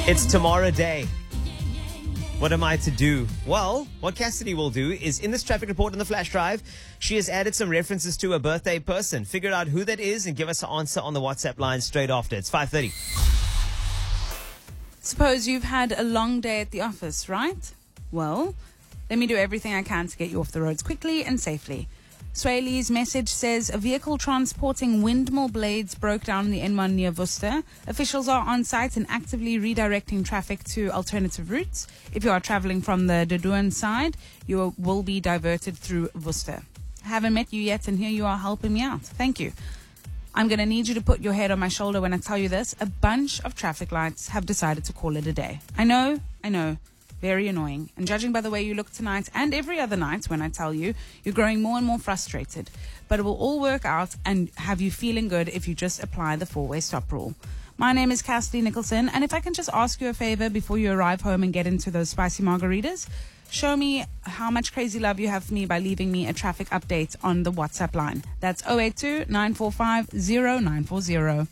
It's tomorrow day. What am I to do? Well, what Cassidy will do is in this traffic report on the flash drive, she has added some references to a birthday person. Figure out who that is and give us an answer on the WhatsApp line straight after. It's 5:30. Suppose you've had a long day at the office, right? Well, let me do everything I can to get you off the roads quickly and safely. Swaley's message says a vehicle transporting windmill blades broke down in the N1 near Worcester. Officials are on site and actively redirecting traffic to alternative routes. If you are traveling from the Dodouan side, you will be diverted through Worcester. I haven't met you yet, and here you are helping me out. Thank you. I'm going to need you to put your head on my shoulder when I tell you this. A bunch of traffic lights have decided to call it a day. I know. Very annoying. And judging by the way you look tonight and every other night when I tell you, you're growing more and more frustrated. But it will all work out and have you feeling good if you just apply the four-way stop rule. My name is Cassidy Nicholson, and if I can just ask you a favor before you arrive home and get into those spicy margaritas, show me how much crazy love you have for me by leaving me a traffic update on the WhatsApp line. That's 082-945-0940.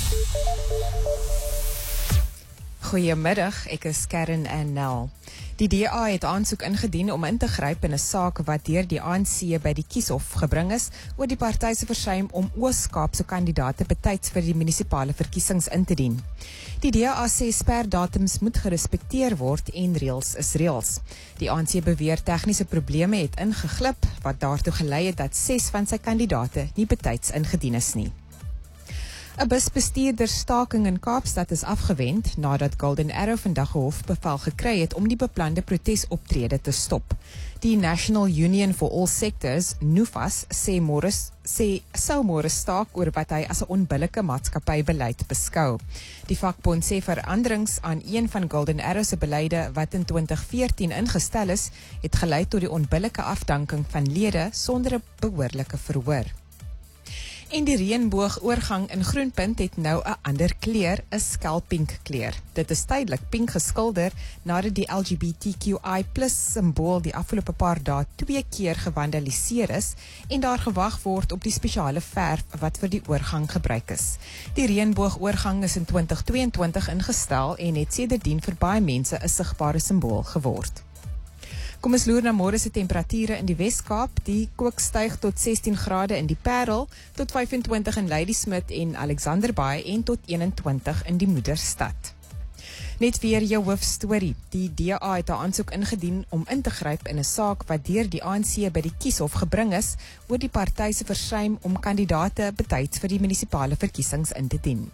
Goeiemiddag, ek is Karen en Nel. Die DA het aansoek ingedien om in te gryp in 'n saak wat deur die ANC by die Kieshof gebring is oor die party se versuim om Oos-Kaapse kandidaate betyds vir die munisipale verkiesings in te dien. Die DA sê sperdatums moet gerespekteer word en reëls is reëls. Die ANC beweer tegniese probleme het ingeglip wat daartoe gelei het dat 6 van sy kandidaate nie betyds ingedien is nie. 'n Busbestuurderstaking in Kaapstad is afgewend nadat Golden Arrow vandag 'n hofbevel gekry het om die beplande protesoptrede te stop. Die National Union for All Sectors, NUFAS, sou môre staak oor wat hy as 'n onbillike maatskappybeleid beskou. Die vakbond sê veranderings aan een van Golden Arrow se beleide wat in 2014 ingestel is, het gelei tot die onbillike afdanking van lede sonder 'n behoorlike verhoor. En die reënboogoorgang in Groenpunt het nou 'n ander kleur, 'n skelpink kleur. Dit is tydelik pink geskilder nadat die LGBTQI+ simbool die afgelope paar dae 2 keer gewandaliseer is en daar gewag word op die spesiale verf wat vir die oorgang gebruik is. Die reënboogoorgang is in 2022 ingestel en het sedertdien vir baie mense 'n sigbare simbool geword. Kom ons loer na môre se temperature in die Wes-Kaap. Die kook styg tot 16 grade in die Parel, tot 25 in Ladysmith en Alexander Bay en tot 21 in die Moederstad. Net weer jou hoofstorie. Die DA het 'n aansoek ingedien om in te gryp in 'n saak wat deur die ANC by die Kieshof gebring is oor die party se versuim om kandidaate betyds vir die munisipale verkiesings in te dien.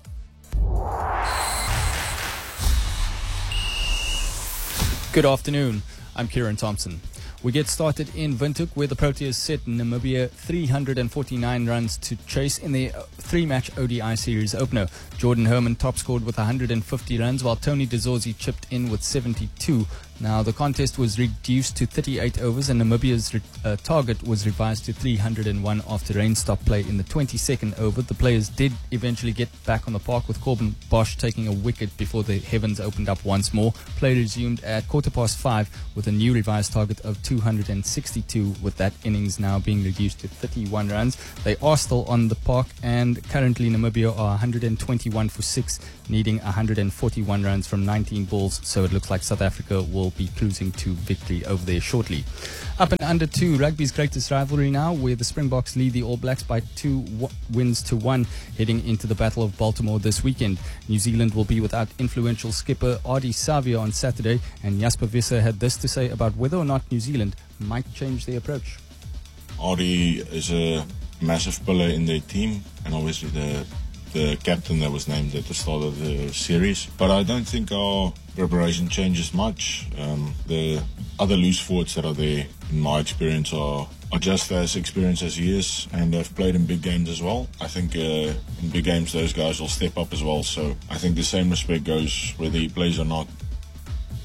Good afternoon. I'm Kieran Thompson. We get started in Windhoek, where the Proteas set Namibia 349 runs to chase in their 3-match ODI series opener. Jordan Herman top scored with 150 runs, while Tony De Zorzi chipped in with 72. Now, the contest was reduced to 38 overs, and Namibia's target was revised to 301 after rain stopped play in the 22nd over. The players did eventually get back on the park, with Corbin Bosch taking a wicket before the heavens opened up once more. Play resumed at 5:15 with a new revised target of 262, with that innings now being reduced to 31 runs. They are still on the park, and currently Namibia are 121 for 6, needing 141 runs from 19 balls, so it looks like South Africa will be cruising to victory over there shortly. Up and under 2, rugby's greatest rivalry now, where the Springboks lead the All Blacks by 2 wins to 1, heading into the Battle of Baltimore this weekend. New Zealand will be without influential skipper Ardie Savia on Saturday, and Jasper Visser had this to say about whether or not New Zealand might change their approach. Ardie is a massive pillar in their team, and obviously the captain that was named at the start of the series. But I don't think our preparation changes much. The other loose forwards that are there, in my experience, are just as experienced as he is, and have played in big games as well. I think in big games those guys will step up as well. So I think the same respect goes whether he plays or not.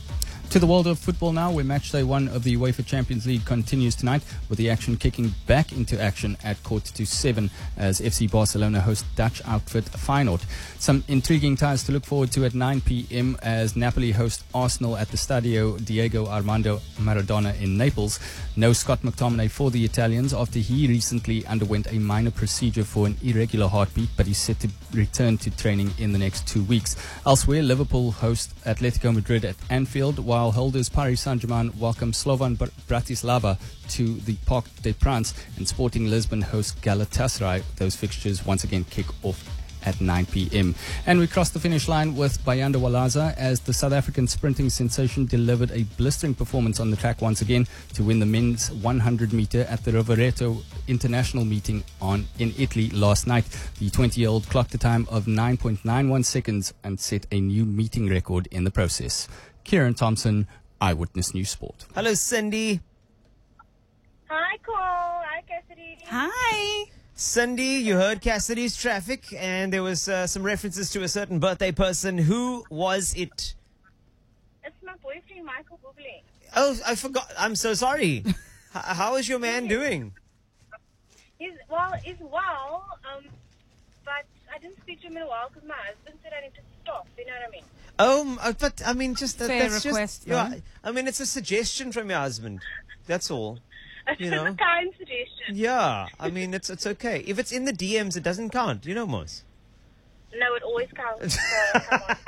To the world of football now, where match day 1 of the UEFA Champions League continues tonight, with the action kicking back into action at 6:45 as FC Barcelona host Dutch outfit Feyenoord. Some intriguing ties to look forward to at 9 p.m. as Napoli host Arsenal at the Stadio Diego Armando Maradona in Naples. No Scott McTominay for the Italians after he recently underwent a minor procedure for an irregular heartbeat, but he's set to return to training in the next 2 weeks. Elsewhere, Liverpool host Atletico Madrid at Anfield, while holders Paris Saint-Germain welcome Slovan Bratislava to the Parc des Princes, and Sporting Lisbon host Galatasaray. Those fixtures once again kick off at 9 p.m. And we crossed the finish line with Bayanda Walaza as the South African sprinting sensation delivered a blistering performance on the track once again to win the men's 100 meter at the Rovereto International meeting in Italy last night. The 20-year-old clocked a time of 9.91 seconds and set a new meeting record in the process. Kieran Thompson, Eyewitness News Sport. Hello, Cindy. Hi, Cole. Hi, Cassidy. Hi. Cindy, you heard Cassidy's traffic, and there was some references to a certain birthday person. Who was it? It's my boyfriend, Michael Bublé. Oh, I forgot. I'm so sorry. How is your man doing? He's well, but I didn't speak to him in a while because my husband said I need to stop. You know what I mean? But I mean, just Fair that's request, just. Yeah, though. I mean, it's a suggestion from your husband. That's all. You know? It's a kind suggestion. Yeah, I mean, it's okay. If it's in the DMs, it doesn't count. You know, Mos. No, it always counts. So, come on.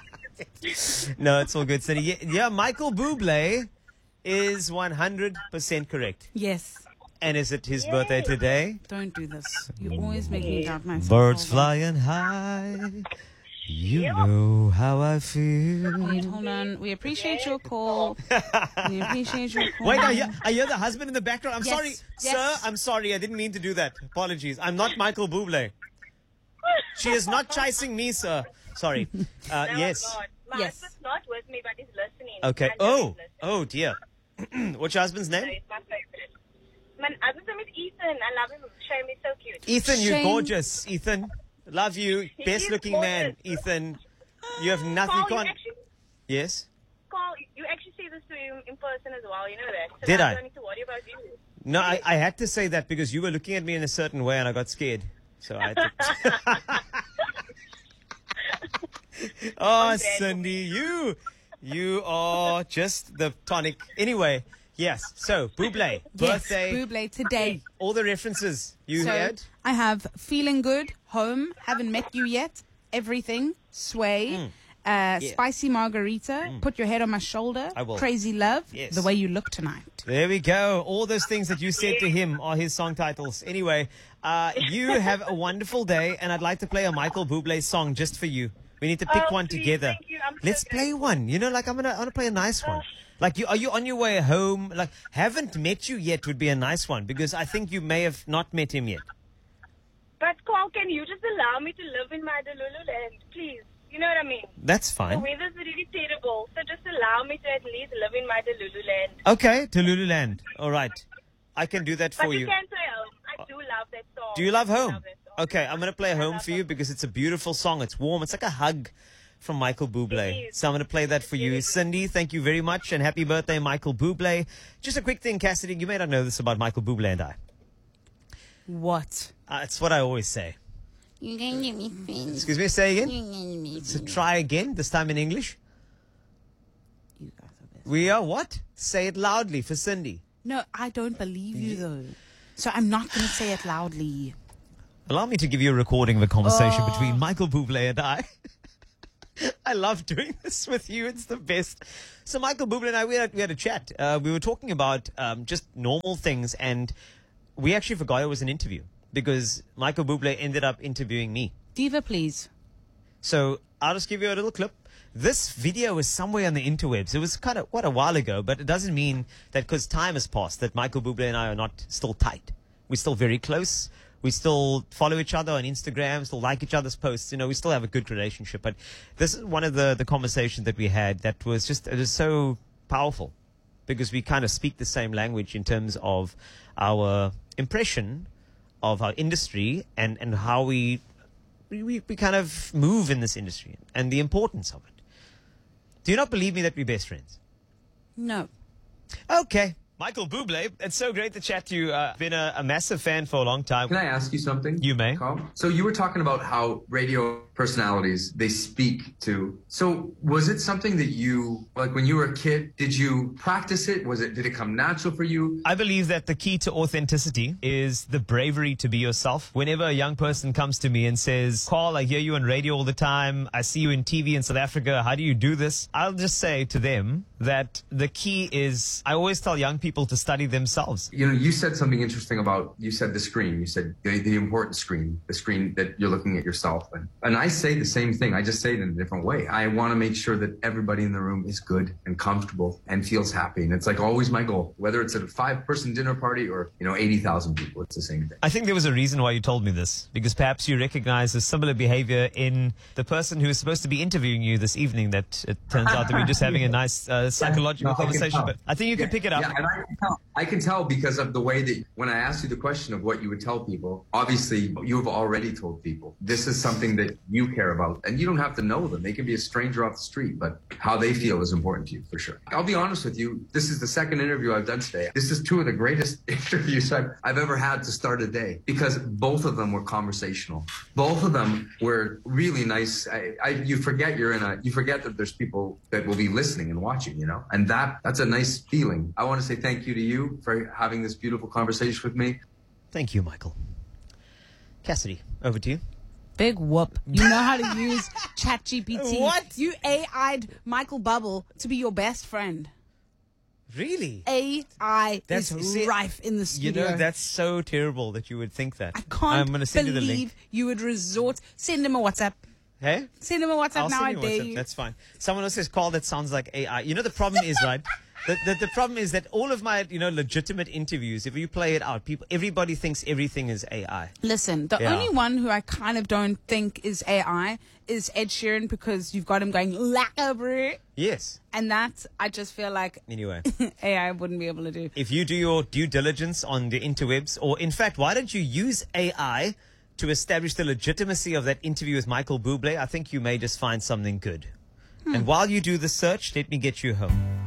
No, it's all good, Cindy. Yeah, Michael Bublé is 100% correct. Yes. And is it his birthday today? Don't do this. You always make me doubt myself. Birds Hold on. flying high. You know how I feel. Wait, hold on. We appreciate your call. We appreciate your call. Wait, I hear the husband in the background. I'm Yes, sorry, yes. sir. I'm sorry. I didn't mean to do that. Apologies. I'm not Michael Bublé. She is not chasing me, sir. Sorry. No, Yes. I'm not. My Yes. husband's not with me, but he's listening. Okay. I know Oh. he's listening. Oh dear. What's your husband's So name? he's my favorite. My husband's name is Ethan. I love him. Shame, he's so cute. Ethan, you're Shane. gorgeous. Ethan, love you. He Best is looking man. gorgeous. Ethan, you have nothing. Carl, You you can't. actually, Yes. Carl, you actually say this to him in person as well. You know that. So Did now I? don't need to worry about you. No, I had to say that because you were looking at me in a certain way and I got scared. So I had to. Oh, Cindy, you are just the tonic. Anyway, yes. So, Bublé, birthday, Yes, Bublé today. all the references you So heard. I have Feeling Good, Home, Haven't Met You Yet, Everything, Sway, Spicy Margarita, Put Your Head on My Shoulder, I will. Crazy Love, Yes. The Way You Look Tonight. There we go. All those things that you said to him are his song titles. Anyway, you have a wonderful day, and I'd like to play a Michael Bublé song just for you. We need to pick Oh, one please, together. thank you. I'm so Let's play grateful. one. You know, like I want to play a nice one. Like are you on your way home? Like haven't met you yet would be a nice one because I think you may have not met him yet. But Carl, can you just allow me to live in my Lululand, please? You know what I mean? That's The fine. weather's really terrible, so just allow me to at least live in my Lululand. Okay, to Lululand. All right. I can do that But for you you. can say home. I do love that song. Do you love I Home? love that song. Okay, I'm going to play I Home love for you Home. because it's a beautiful song. It's warm. It's like a hug from Michael Bublé. It is. So I'm going to play that for you. is. Cindy, thank you very much and happy birthday, Michael Bublé. Just a quick thing, Cassidy. You may not know this about Michael Bublé and I. What? It's what I always say. You can give me friends. Excuse me, say again. You can give me So try again, this time in English. You guys are best. We are what? Say it loudly for Cindy. No, I don't believe you though. So I'm not going to say it loudly. Allow me to give you a recording of a conversation between Michael Bublé and I. I love doing this with you. It's the best. So Michael Bublé and I, we had a chat. We were talking about just normal things, and we actually forgot it was an interview because Michael Bublé ended up interviewing me. Diva, please. So I'll just give you a little clip. This video is somewhere on the interwebs. It was kind of quite a while ago, but it doesn't mean that because time has passed that Michael Bublé and I are not still tight. We're still very close. We still follow each other on Instagram, still like each other's posts. You know, we still have a good relationship. But this is one of the conversations that we had that was just, it was so powerful because we kind of speak the same language in terms of our impression of our industry and how we kind of move in this industry and the importance of it. Do you not believe me that we're best friends? No. Okay. Michael Bublé, it's so great to chat to you. Been a massive fan for a long time. Can I ask you something? You may. Carl? So you were talking about how radio personalities, they speak to. So was it something that you, like when you were a kid, did you practice it? Did it come natural for you? I believe that the key to authenticity is the bravery to be yourself. Whenever a young person comes to me and says, Carl, I hear you on radio all the time. I see you in TV in South Africa. How do you do this? I'll just say to them that the key is, I always tell young people to study themselves. You know, you said something interesting about, you said the screen. You said the important screen, the screen that you're looking at yourself. And I say the same thing. I just say it in a different way. I want to make sure that everybody in the room is good and comfortable and feels happy. And it's like always my goal, whether it's at a 5-person dinner party or, 80,000 people, it's the same thing. I think there was a reason why you told me this, because perhaps you recognize a similar behavior in the person who is supposed to be interviewing you this evening that it turns out to be just having a nice psychological conversation. But I think you can pick it up. Yeah, and I can tell because of the way that when I asked you the question of what you would tell people, obviously you have already told people. This is something that you care about, and you don't have to know them. They can be a stranger off the street, but how they feel is important to you for sure. I'll be honest with you. This is the second interview I've done today. This is 2 of the greatest interviews I've ever had to start a day because both of them were conversational. Both of them were really nice. You forget you forget that there's people that will be listening and watching, and that's a nice feeling. I want to say thank you to you for having this beautiful conversation with me. Thank you, Michael. Cassidy, over to you. Big whoop. You know how to use ChatGPT. What? You AI'd Michael Bubble to be your best friend. Really? AI is rife in the studio. That's so terrible that you would think that. I can't I'm gonna send you the link. believe you would resort. Send him a WhatsApp. Hey? Send him a WhatsApp I'll now, I send you a dare WhatsApp. you. That's fine. Someone else says, Carl, that sounds like AI. The problem is, right? The problem is that all of my, legitimate interviews, if you play it out, everybody thinks everything is AI. Listen, the Yeah. only one who I kind of don't think is AI is Ed Sheeran because you've got him going, "Lacabra." Yes. And that, I just feel like Anyway, AI wouldn't be able to do. if you do your due diligence on the interwebs, or in fact, why don't you use AI to establish the legitimacy of that interview with Michael Bublé? I think you may just find something good. And while you do the search, let me get you home.